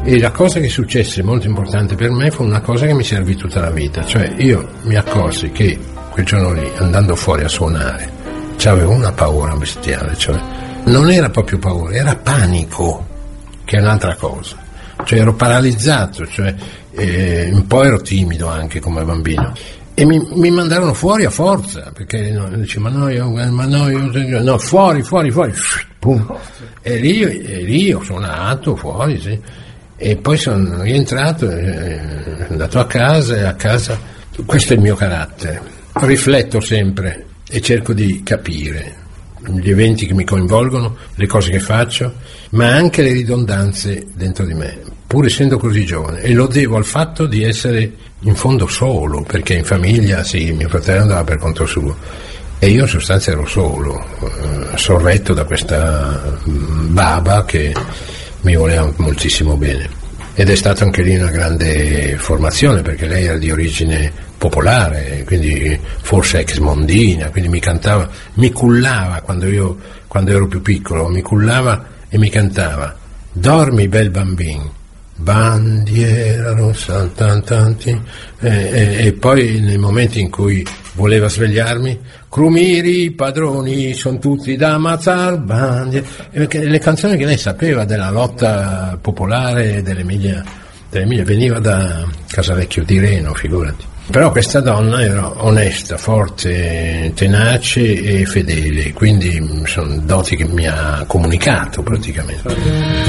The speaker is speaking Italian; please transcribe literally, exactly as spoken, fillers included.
E la cosa che successe molto importante per me fu una cosa che mi servì tutta la vita, cioè io mi accorsi che quel giorno lì, andando fuori a suonare, c'avevo una paura bestiale, cioè non era proprio paura, era panico, che è un'altra cosa, cioè ero paralizzato, cioè eh, un po' ero timido anche come bambino, e mi, mi mandarono fuori a forza, perché no, dice, ma no, io, ma no, io, no, fuori, fuori, fuori, pum. E lì, e lì ho suonato fuori, sì. E poi sono rientrato, eh, sono andato a casa, e a casa, questo è il mio carattere, rifletto sempre e cerco di capire gli eventi che mi coinvolgono, le cose che faccio, ma anche le ridondanze dentro di me, pur essendo così giovane, e lo devo al fatto di essere in fondo solo, perché in famiglia sì, mio fratello andava per conto suo e io in sostanza ero solo, eh, sorretto da questa baba che mi voleva moltissimo bene, ed è stata anche lì una grande formazione, perché lei era di origine popolare, quindi forse ex mondina, quindi mi cantava, mi cullava quando io quando ero più piccolo, mi cullava e mi cantava dormi bel bambino, bandiera rossa tantanti, e, e, e poi nei momenti in cui voleva svegliarmi, crumiri padroni sono tutti da ammazzare, bandiera, perché le canzoni che lei sapeva della lotta popolare dell'Emilia, dell'Emilia veniva da Casalecchio di Reno, figurati. Però questa donna era onesta, forte, tenace e fedele, quindi sono doti che mi ha comunicato praticamente.